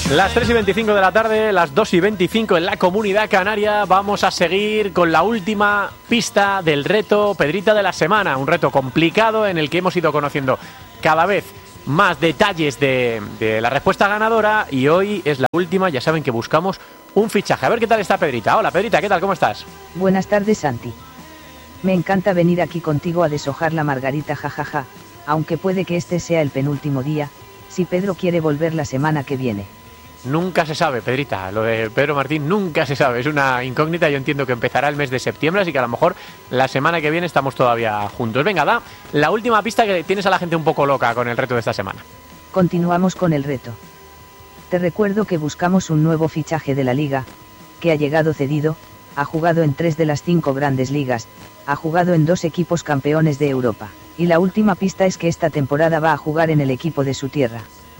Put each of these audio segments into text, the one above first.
Las 3:25 de la tarde, las 2:25 en la Comunidad Canaria. Vamos a seguir con la última pista del reto Pedrita de la semana. Un reto complicado en el que hemos ido conociendo cada vez más detalles de la respuesta ganadora. Y hoy es la última, ya saben que buscamos un fichaje. A ver qué tal está Pedrita. Hola Pedrita, ¿qué tal? ¿Cómo estás? Buenas tardes, Santi. Me encanta venir aquí contigo a deshojar la margarita, jajaja. Aunque puede que este sea el penúltimo día, si Pedro quiere volver la semana que viene. Nunca se sabe, Pedrita, lo de Pedro Martín nunca se sabe, es una incógnita. Yo entiendo que empezará el mes de septiembre, así que a lo mejor la semana que viene estamos todavía juntos. Venga, da la última pista, que tienes a la gente un poco loca con el reto de esta semana. Continuamos con el reto. Te recuerdo que buscamos un nuevo fichaje de la liga, que ha llegado cedido, ha jugado en 3 de las 5 grandes ligas, ha jugado en 2 equipos campeones de Europa, y la última pista es que esta temporada va a jugar en el equipo de su tierra.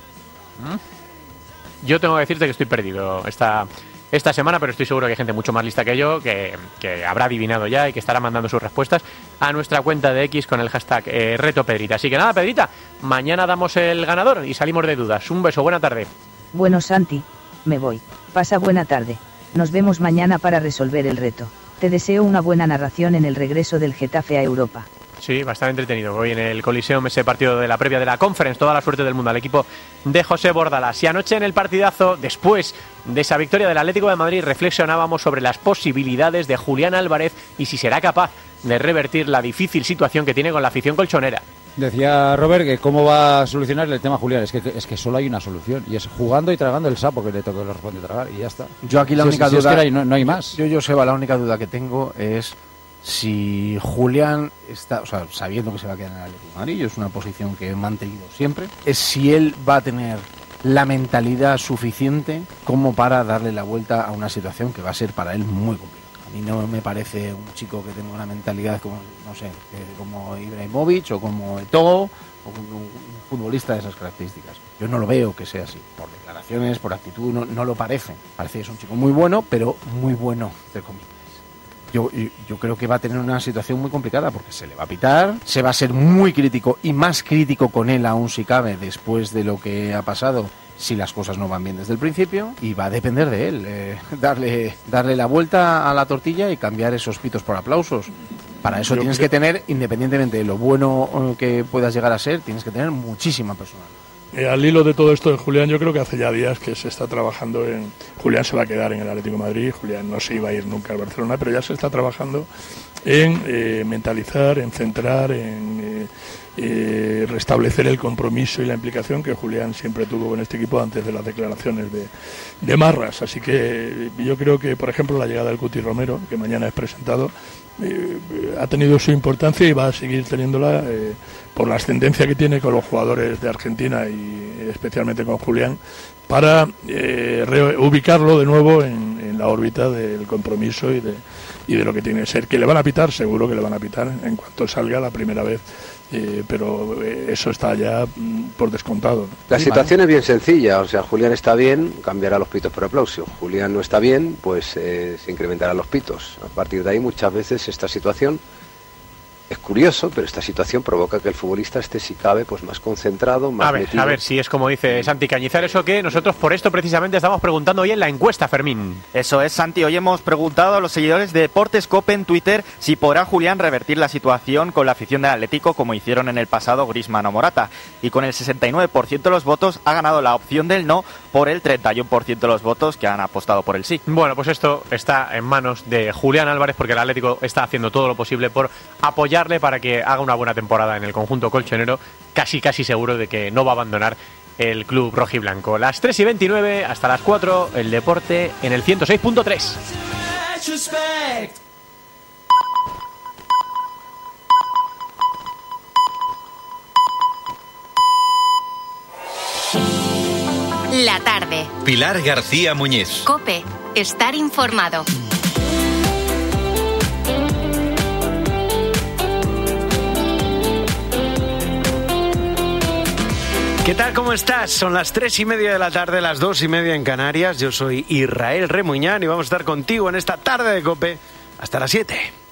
Yo tengo que decirte que estoy perdido esta semana, pero estoy seguro que hay gente mucho más lista que yo que habrá adivinado ya y que estará mandando sus respuestas a nuestra cuenta de X con el hashtag Reto Pedrita. Así que nada, Pedrita, mañana damos el ganador y salimos de dudas. Un beso, buena tarde. Bueno, Santi, me voy. Pasa buena tarde. Nos vemos mañana para resolver el reto. Te deseo una buena narración en el regreso del Getafe a Europa. Sí, bastante entretenido. Hoy en el Coliseum, ese partido de la previa de la Conference. Toda la suerte del mundo al equipo de José Bordalas. Y anoche en el partidazo, después de esa victoria del Atlético de Madrid, reflexionábamos sobre las posibilidades de Julián Álvarez y si será capaz de revertir la difícil situación que tiene con la afición colchonera. Decía Robert que cómo va a solucionar el tema Julián. Es que solo hay una solución, y es jugando y tragando el sapo que le corresponde tragar, y ya está. Yo aquí la única duda... Es que no hay más. Yo, Joseba, la única duda que tengo es si Julián está, o sea, sabiendo que se va a quedar en el Atlético de Madrid, es una posición que he mantenido siempre, es si él va a tener la mentalidad suficiente como para darle la vuelta a una situación que va a ser para él muy complicada. A mí no me parece un chico que tenga una mentalidad como, no sé, como Ibrahimovic o como Eto'o o como un futbolista de esas características. Yo no lo veo que sea así, por declaraciones, por actitud, no lo parece. Parece que es un chico muy bueno, pero muy bueno, entre comillas. Yo creo que va a tener una situación muy complicada porque se le va a pitar, se va a ser muy crítico y más crítico con él aún si cabe después de lo que ha pasado si las cosas no van bien desde el principio, y va a depender de él darle la vuelta a la tortilla y cambiar esos pitos por aplausos. Para eso tienes que tener, independientemente de lo bueno que puedas llegar a ser, tienes que tener muchísima personalidad. Al hilo de todo esto de Julián, yo creo que hace ya días que se está trabajando en... Julián se va a quedar en el Atlético de Madrid, Julián no se iba a ir nunca al Barcelona, pero ya se está trabajando en mentalizar, en centrar, en restablecer el compromiso y la implicación que Julián siempre tuvo con este equipo antes de las declaraciones de Marras. Así que yo creo que, por ejemplo, la llegada del Cuti Romero, que mañana es presentado, ha tenido su importancia y va a seguir teniéndola por la ascendencia que tiene con los jugadores de Argentina y especialmente con Julián, para reubicarlo de nuevo en la órbita del compromiso y de lo que tiene que ser. Que le van a pitar, seguro que le van a pitar en cuanto salga la primera vez, pero eso está ya por descontado. La situación es bien sencilla, o sea, Julián está bien, cambiará los pitos por aplauso. Julián no está bien, pues se incrementarán los pitos. A partir de ahí, muchas veces esta situación es curioso, pero esta situación provoca que el futbolista esté, si cabe, pues más concentrado, más metido. A ver si es como dice Santi Cañizar, eso que nosotros por esto precisamente estamos preguntando hoy en la encuesta, Fermín. Eso es, Santi. Hoy hemos preguntado a los seguidores de Deportes Cope en Twitter si podrá Julián revertir la situación con la afición del Atlético como hicieron en el pasado Griezmann o Morata. Y con el 69% de los votos ha ganado la opción del no por el 31% de los votos que han apostado por el sí. Bueno, pues esto está en manos de Julián Álvarez, porque el Atlético está haciendo todo lo posible por apoyarle para que haga una buena temporada en el conjunto colchonero. Casi seguro de que no va a abandonar el club rojiblanco. Las 3:29 hasta las 4, el deporte en el 106.3. La tarde. Pilar García Muñiz. COPE. Estar informado. ¿Qué tal? ¿Cómo estás? Son las 3:30 de la tarde, las 2:30 en Canarias. Yo soy Israel Remuñán y vamos a estar contigo en esta tarde de COPE hasta las 7.